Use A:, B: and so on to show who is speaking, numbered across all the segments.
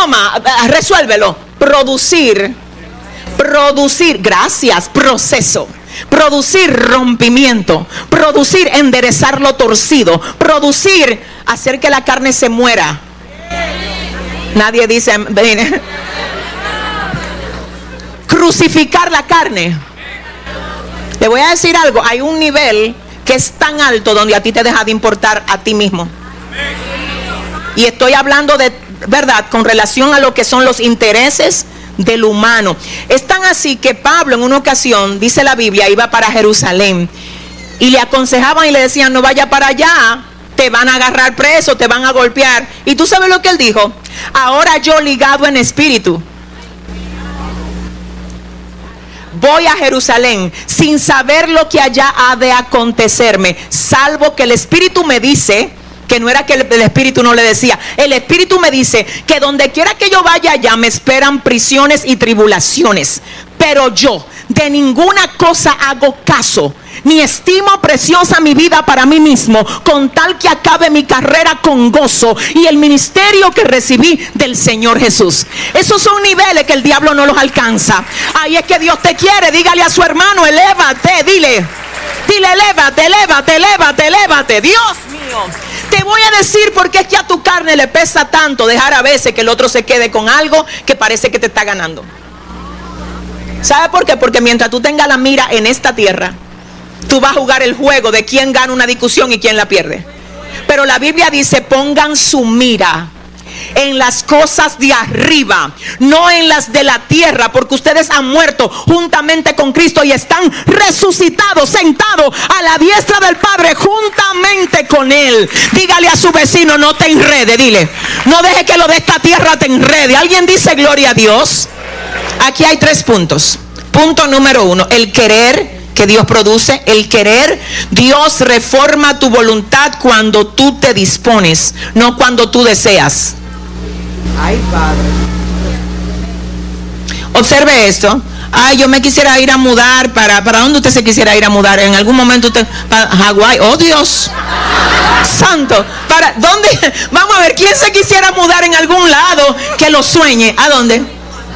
A: Toma, resuélvelo. Producir, gracias, proceso. Producir rompimiento, producir enderezar lo torcido, producir hacer que la carne se muera. Nadie dice, crucificar la carne. Le voy a decir algo, hay un nivel que es tan alto donde a ti te deja de importar a ti mismo. Y estoy hablando de verdad con relación a lo que son los intereses del humano. Es tan así que Pablo en una ocasión, dice la Biblia, iba para Jerusalén y le aconsejaban y le decían: no vaya para allá, te van a agarrar preso, te van a golpear. Y tú sabes lo que él dijo: ahora yo, ligado en espíritu, voy a Jerusalén sin saber lo que allá ha de acontecerme, salvo que el Espíritu me dice, que no era que el Espíritu no le decía, el Espíritu me dice que donde quiera que yo vaya allá me esperan prisiones y tribulaciones. Pero yo de ninguna cosa hago caso, ni estimo preciosa mi vida para mí mismo, con tal que acabe mi carrera con gozo y el ministerio que recibí del Señor Jesús. Esos son niveles que el diablo no los alcanza. Ahí es que Dios te quiere. Dígale a su hermano: elévate, dile, elévate, elévate, elévate, elévate. Dios mío, te voy a decir por qué es que a tu carne le pesa tanto dejar a veces que el otro se quede con algo que parece que te está ganando. ¿Sabe por qué? Porque mientras tú tengas la mira en esta tierra, tú vas a jugar el juego de quién gana una discusión y quién la pierde. Pero la Biblia dice: pongan su mira en las cosas de arriba, no en las de la tierra, porque ustedes han muerto juntamente con Cristo y están resucitados, sentados a la diestra del Padre juntamente con Él. Dígale a su vecino: no te enrede, dile, no deje que lo de esta tierra te enrede. ¿Alguien dice gloria a Dios? Aquí hay 3 puntos. Punto número 1, el querer que Dios produce. El querer, Dios reforma tu voluntad cuando tú te dispones, no cuando tú deseas. Ay, Padre. Observe esto. Ay, yo me quisiera ir a mudar ¿para dónde usted se quisiera ir a mudar? En algún momento usted, para Hawái. Oh, Dios santo, ¿para dónde? Vamos a ver, ¿quién se quisiera mudar en algún lado que lo sueñe? ¿A dónde?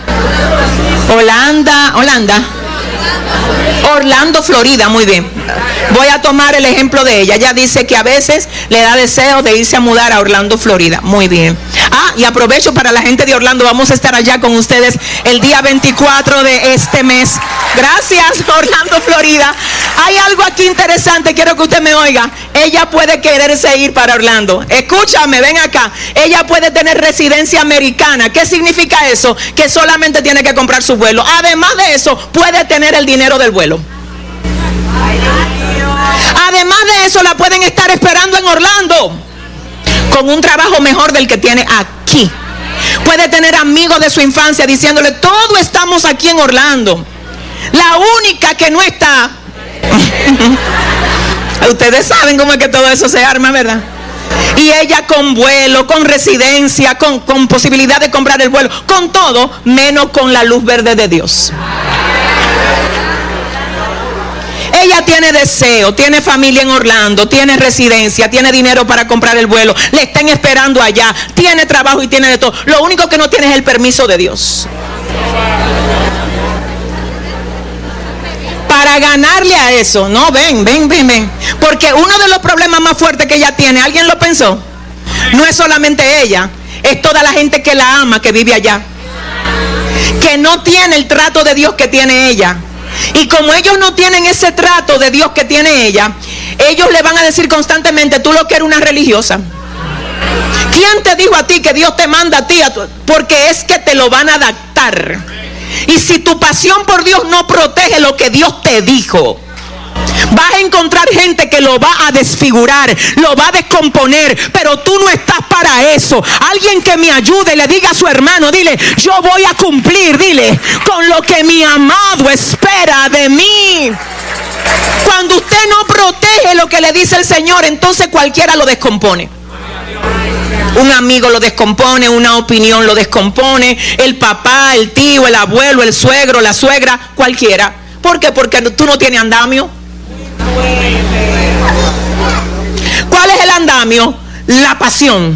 A: Orlando, Florida. Muy bien. Voy a tomar el ejemplo de ella. Ella dice que a veces le da deseo de irse a mudar a Orlando, Florida. Muy bien. Y aprovecho para la gente de Orlando. Vamos a estar allá con ustedes el día 24 de este mes. Gracias, Orlando, Florida. Hay algo aquí interesante, quiero que usted me oiga. Ella puede quererse ir para Orlando. Escúchame, ven acá. Ella puede tener residencia americana. ¿Qué significa eso? Que solamente tiene que comprar su vuelo. Además de eso, puede tener el dinero del vuelo. Además de eso, la pueden estar esperando en Orlando con un trabajo mejor del que tiene aquí. Puede tener amigos de su infancia diciéndole: todos estamos aquí en Orlando. La única que no está ustedes saben cómo es que todo eso se arma, ¿verdad? Y ella con vuelo, con residencia, con posibilidad de comprar el vuelo, con todo, menos con la luz verde de Dios. Ella tiene deseo, tiene familia en Orlando, tiene residencia, tiene dinero para comprar el vuelo, le están esperando allá, tiene trabajo y tiene de todo. Lo único que no tiene es el permiso de Dios. Para ganarle a eso, no, ven. Porque uno de los problemas más fuertes que ella tiene, ¿alguien lo pensó? No es solamente ella, es toda la gente que la ama, que vive allá, que no tiene el trato de Dios que tiene ella. Y como ellos no tienen ese trato de Dios que tiene ella, ellos le van a decir constantemente: tú lo que eres una religiosa. ¿Quién te dijo a ti que Dios te manda a ti? Porque es que te lo van a adaptar. Y si tu pasión por Dios no protege lo que Dios te dijo, vas a encontrar gente que lo va a desfigurar, lo va a descomponer, pero tú no estás para eso. Alguien que me ayude, le diga a su hermano, dile: yo voy a cumplir, dile, con lo que mi amado espera de mí. Cuando usted no protege lo que le dice el Señor, entonces cualquiera lo descompone. Un amigo lo descompone, una opinión lo descompone, el papá, el tío, el abuelo, el suegro, la suegra, cualquiera. ¿Por qué? Porque tú no tienes andamio. ¿Cuál es el andamio? La pasión.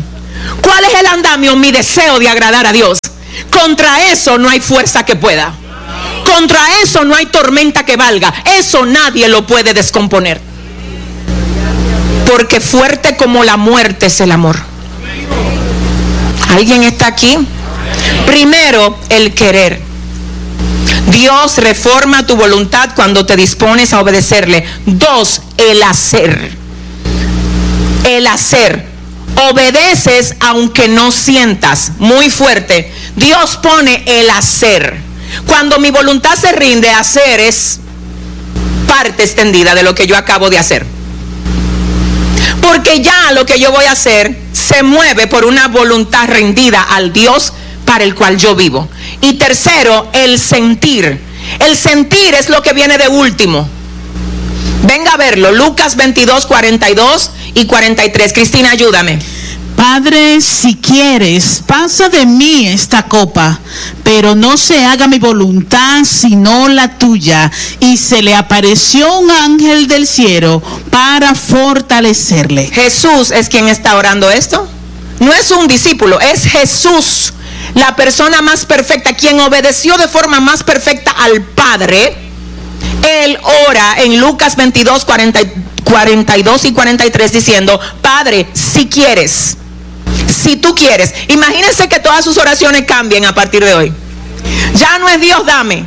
A: ¿Cuál es el andamio? Mi deseo de agradar a Dios. Contra eso no hay fuerza que pueda. Contra eso no hay tormenta que valga. Eso nadie lo puede descomponer. Porque fuerte como la muerte es el amor. ¿Alguien está aquí? Primero, el querer. Dios reforma tu voluntad cuando te dispones a obedecerle. 2, el hacer. El hacer. Obedeces aunque no sientas. Muy fuerte. Dios pone el hacer. Cuando mi voluntad se rinde, hacer es parte extendida de lo que yo acabo de hacer. Porque ya lo que yo voy a hacer se mueve por una voluntad rendida al Dios para el cual yo vivo. Y tercero, el sentir. El sentir es lo que viene de último. Venga a verlo. Lucas 22, 42 y 43. Cristina, ayúdame.
B: Padre, si quieres, pasa de mí esta copa, pero no se haga mi voluntad sino la tuya. Y se le apareció un ángel del cielo para fortalecerle.
A: Jesús es quien está orando esto. No es un discípulo, es Jesús, la persona más perfecta, quien obedeció de forma más perfecta al Padre. Él ora en Lucas 22, 42 y 43 diciendo: Padre, si quieres, si tú quieres. Imagínense que todas sus oraciones cambien a partir de hoy. Ya no es Dios, dame.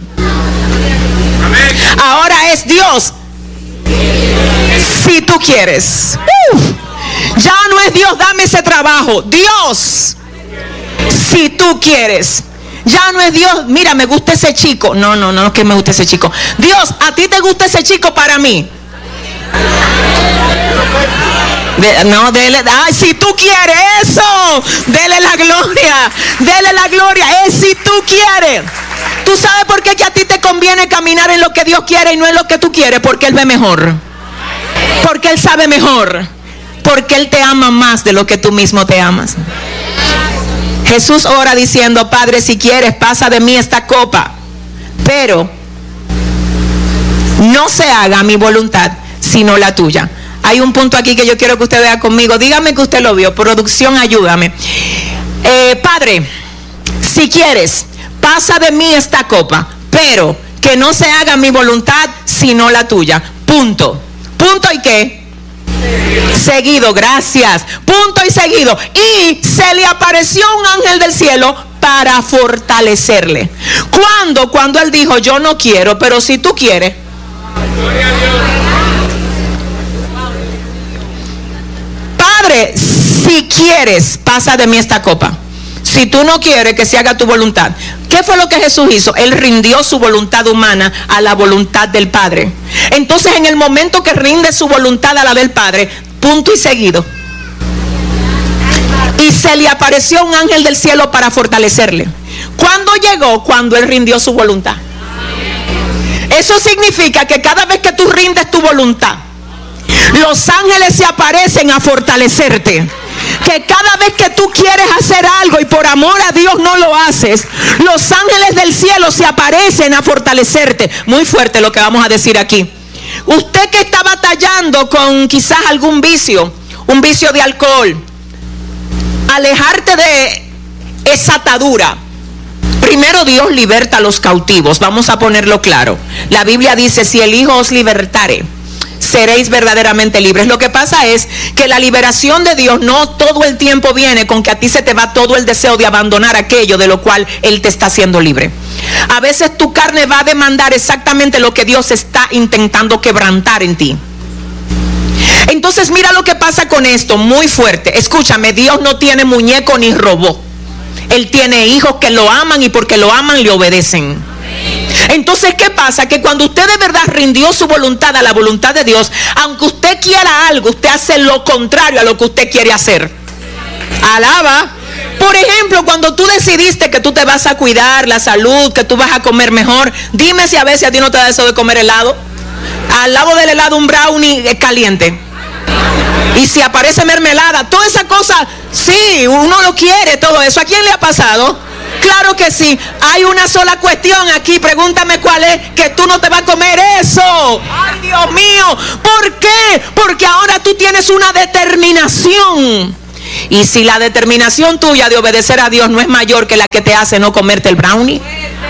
A: Ahora es Dios, si tú quieres. Ya no es Dios, dame ese trabajo. Dios, si tú quieres. Ya no es Dios, mira, me gusta ese chico. No, que me gusta ese chico. Dios, ¿a ti te gusta ese chico para mí? Dele, ay, si tú quieres eso, dele la gloria, es si tú quieres. ¿Tú sabes por qué que a ti te conviene caminar en lo que Dios quiere y no en lo que tú quieres? Porque Él ve mejor, porque Él sabe mejor, porque Él te ama más de lo que tú mismo te amas. Jesús ora diciendo: Padre, si quieres, pasa de mí esta copa, pero no se haga mi voluntad sino la tuya. Hay un punto aquí que yo quiero que usted vea conmigo. Dígame que usted lo vio. Producción, ayúdame. Padre, si quieres, pasa de mí esta copa, pero que no se haga mi voluntad sino la tuya. Punto. Punto y qué. Seguido, gracias. Punto y seguido. Y se le apareció un ángel del cielo para fortalecerle. ¿Cuándo? Cuando él dijo: yo no quiero, pero si tú quieres. Padre, si quieres, pasa de mí esta copa. Si tú no quieres que se haga tu voluntad. ¿Qué fue lo que Jesús hizo? Él rindió su voluntad humana a la voluntad del Padre. Entonces, en el momento que rinde su voluntad a la del Padre, punto y seguido. Y se le apareció un ángel del cielo para fortalecerle. ¿Cuándo llegó? Cuando él rindió su voluntad. Eso significa que cada vez que tú rindes tu voluntad, los ángeles se aparecen a fortalecerte. Que cada vez que tú quieres hacer algo y por amor a Dios no lo haces, los ángeles del cielo se aparecen a fortalecerte. Muy fuerte lo que vamos a decir aquí. Usted que está batallando con quizás algún vicio, un vicio de alcohol, alejarte de esa atadura. Primero, Dios liberta a los cautivos. Vamos a ponerlo claro. La Biblia dice: si el Hijo os libertare, seréis verdaderamente libres. Lo que pasa es que la liberación de Dios no todo el tiempo viene con que a ti se te va todo el deseo de abandonar aquello de lo cual Él te está haciendo libre. A veces tu carne va a demandar exactamente lo que Dios está intentando quebrantar en ti. Entonces mira lo que pasa con esto, muy fuerte. Escúchame, Dios no tiene muñeco ni robot. Él tiene hijos que lo aman y porque lo aman le obedecen. Entonces, ¿qué pasa? Que cuando usted de verdad rindió su voluntad a la voluntad de Dios, aunque usted quiera algo, usted hace lo contrario a lo que usted quiere hacer. Alaba. Por ejemplo, cuando tú decidiste que tú te vas a cuidar la salud, que tú vas a comer mejor, dime si a veces a ti no te da eso de comer helado. Al lado del helado un brownie caliente. Y si aparece mermelada, toda esa cosa, sí, uno lo quiere, todo eso. ¿A quién le ha pasado? Claro que sí. Hay una sola cuestión aquí, pregúntame cuál es, que tú no te vas a comer eso. Ay, Dios mío, ¿por qué? Porque ahora tú tienes una determinación Y si la determinación tuya de obedecer a Dios no es mayor que la que te hace no comerte el brownie,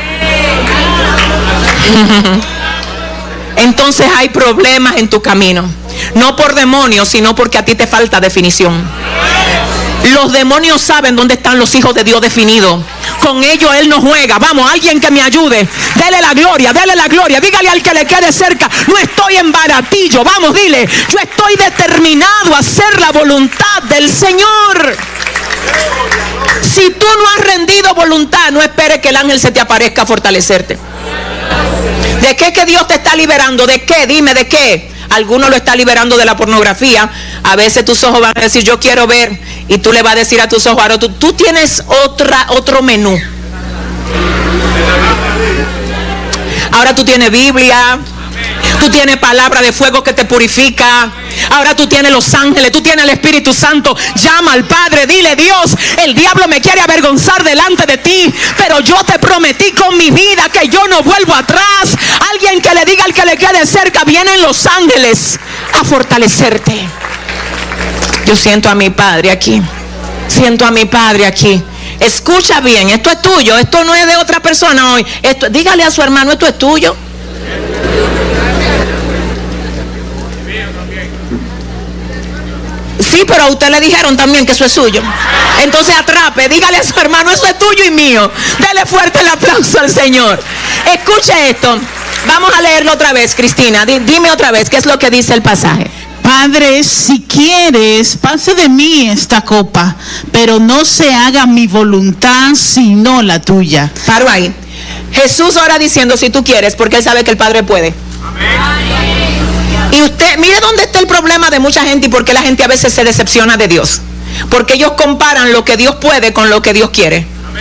A: entonces hay problemas en tu camino. No por demonios, sino porque a ti te falta definición. Los demonios saben dónde están los hijos de Dios definidos. Con ellos Él no juega. Vamos, alguien que me ayude. Dele la gloria, dele la gloria. Dígale al que le quede cerca: no estoy en baratillo. Vamos, dile: yo estoy determinado a hacer la voluntad del Señor. Si tú no has rendido voluntad, no esperes que el ángel se te aparezca a fortalecerte. ¿De qué que Dios te está liberando? ¿De qué? Dime, ¿de qué? Algunos lo está liberando de la pornografía. A veces tus ojos van a decir: yo quiero ver. Y tú le vas a decir a tus ojos: ahora tú tienes otro menú. Ahora tú tienes Biblia. Tú tienes palabra de fuego que te purifica. Ahora tú tienes los ángeles, tú tienes el Espíritu Santo. Llama al Padre, dile: Dios, el diablo me quiere avergonzar delante de ti, pero yo te prometí con mi vida que yo no vuelvo atrás. Alguien que le diga al que le quede cerca: vienen los ángeles a fortalecerte. Yo siento a mi Padre aquí. Siento a mi Padre aquí. Escucha bien, esto es tuyo, esto no es de otra persona hoy. Dígale a su hermano: esto es tuyo. Sí, pero a usted le dijeron también que eso es suyo. Entonces atrape, dígale a su hermano: eso es tuyo y mío. Dele fuerte el aplauso al Señor. Escuche esto. Vamos a leerlo otra vez, Cristina. Dime otra vez, ¿qué es lo que dice el pasaje?
B: Padre, si quieres, pase de mí esta copa, pero no se haga mi voluntad sino la tuya.
A: Paro ahí. Jesús ahora diciendo: si tú quieres, porque Él sabe que el Padre puede. Y usted, mire dónde está el problema de mucha gente y por qué la gente a veces se decepciona de Dios. Porque ellos comparan lo que Dios puede con lo que Dios quiere.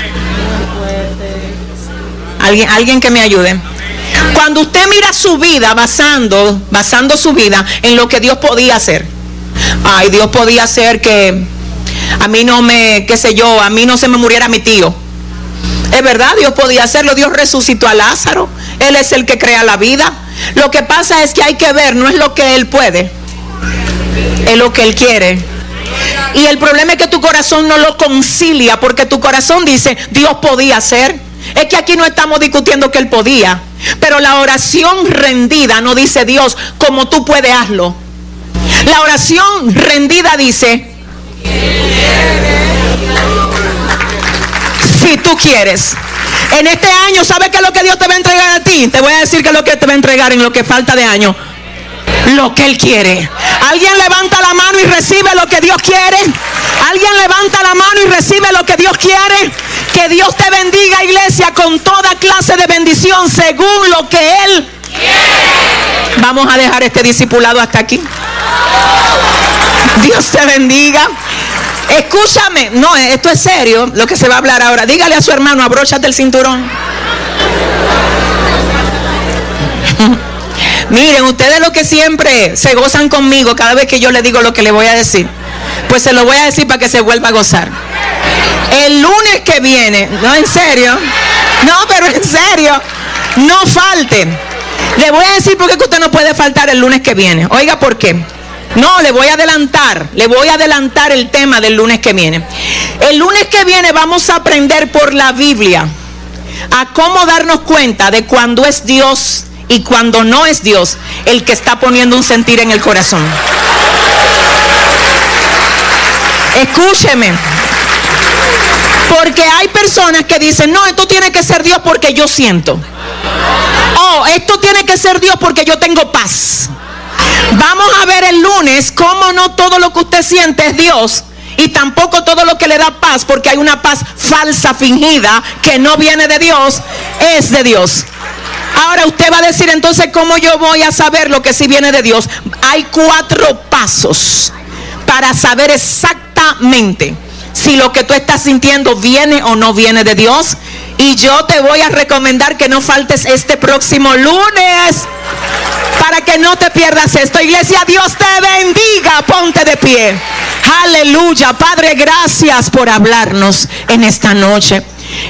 A: Alguien que me ayude. Cuando usted mira su vida basando su vida en lo que Dios podía hacer. Ay, Dios podía hacer que a mí no me, qué sé yo, a mí no se me muriera mi tío. Es verdad, Dios podía hacerlo. Dios resucitó a Lázaro. Él es el que crea la vida. Lo que pasa es que hay que ver, no es lo que Él puede, es lo que Él quiere. Y el problema es que tu corazón no lo concilia, porque tu corazón dice: Dios podía hacer. Es que aquí no estamos discutiendo que Él podía, pero la oración rendida no dice: Dios, como tú puedes, hazlo. La oración rendida dice: si tú quieres. En este año, ¿sabes qué es lo que Dios te va a entregar a ti? Te voy a decir qué es lo que te va a entregar en lo que falta de año. Lo que Él quiere. Alguien levanta la mano y recibe lo que Dios quiere. Alguien levanta la mano y recibe lo que Dios quiere. Que Dios te bendiga, iglesia, con toda clase de bendición según lo que Él quiere. Vamos a dejar este discipulado hasta aquí. Dios te bendiga. Escúchame, no, esto es serio lo que se va a hablar ahora. Dígale a su hermano: abróchate el cinturón. Miren, ustedes lo que siempre se gozan conmigo cada vez que yo le digo lo que le voy a decir, pues se lo voy a decir para que se vuelva a gozar. El lunes que viene, no, en serio, no, pero en serio, no falte. Le voy a decir por qué que usted no puede faltar el lunes que viene. Oiga, ¿por qué? No, le voy a adelantar el tema del lunes que viene. El lunes que viene vamos a aprender por la Biblia a cómo darnos cuenta de cuando es Dios y cuando no es Dios el que está poniendo un sentir en el corazón. Escúcheme, porque hay personas que dicen: no, esto tiene que ser Dios porque yo siento. Oh, esto tiene que ser Dios porque yo tengo paz. Vamos a ver el lunes cómo no todo lo que usted siente es Dios, y tampoco todo lo que le da paz, porque hay una paz falsa, fingida, que no viene de Dios, es de Dios. Ahora usted va a decir: entonces, ¿cómo yo voy a saber lo que sí viene de Dios? Hay 4 pasos para saber exactamente si lo que tú estás sintiendo viene o no viene de Dios. Y yo te voy a recomendar que no faltes este próximo lunes para que no te pierdas esto. Iglesia, Dios te bendiga. Ponte de pie. Aleluya. Padre, gracias por hablarnos en esta noche.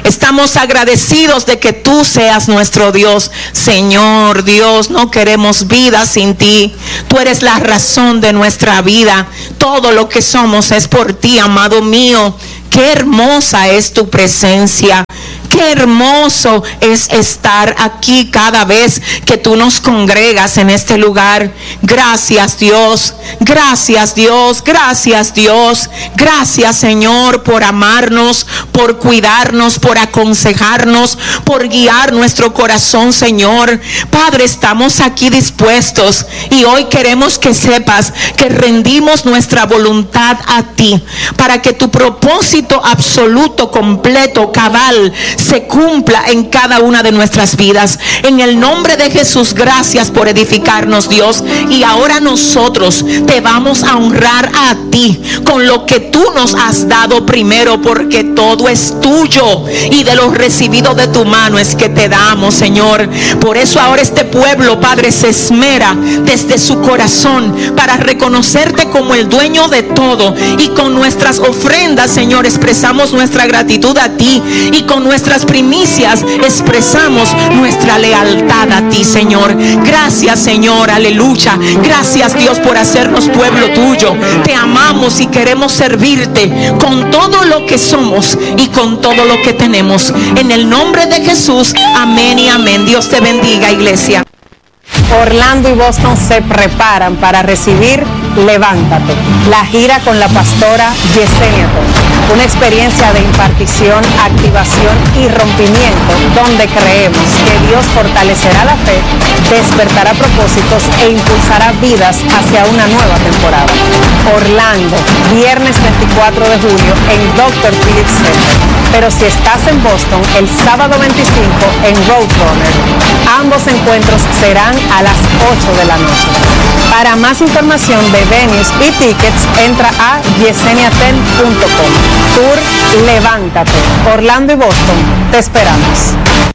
A: Estamos agradecidos de que tú seas nuestro Dios. Señor Dios, no queremos vida sin ti. Tú eres la razón de nuestra vida. Todo lo que somos es por ti, amado mío. Qué hermosa es tu presencia. Qué hermoso es estar aquí cada vez que tú nos congregas en este lugar. Gracias, Dios. Gracias, Dios. Gracias, Dios. Gracias, Señor, por amarnos, por cuidarnos, por aconsejarnos, por guiar nuestro corazón, Señor. Padre, estamos aquí dispuestos y hoy queremos que sepas que rendimos nuestra voluntad a ti para que tu propósito absoluto, completo, cabal, se cumpla en cada una de nuestras vidas. En el nombre de Jesús, gracias por edificarnos, Dios. Y ahora nosotros te vamos a honrar a ti con lo que tú nos has dado primero, porque todo es tuyo y de lo recibido de tu mano es que te damos, Señor. Por eso ahora este pueblo, Padre, se esmera desde su corazón para reconocerte como el dueño de todo, y con nuestras ofrendas, Señor, expresamos nuestra gratitud a ti, y con nuestras primicias expresamos nuestra lealtad a ti, Señor. Gracias, Señor, aleluya. Gracias, Dios, por hacernos pueblo tuyo. Te amamos y queremos servirte con todo lo que somos y con todo lo que tenemos. En el nombre de Jesús, amén y amén. Dios te bendiga, iglesia.
C: Orlando y Boston se preparan para recibir Levántate, la gira con la pastora Yesenia Ten. Una experiencia de impartición, activación y rompimiento, donde creemos que Dios fortalecerá la fe, despertará propósitos e impulsará vidas hacia una nueva temporada. Orlando, viernes 24 de julio en Dr. Phillips Center. Pero si estás en Boston, el sábado 25 en Roadrunner. Ambos encuentros serán a las 8 de la noche. Para más información de venues y tickets, entra a yeseniaten.com. Tour Levántate. Orlando y Boston, te esperamos.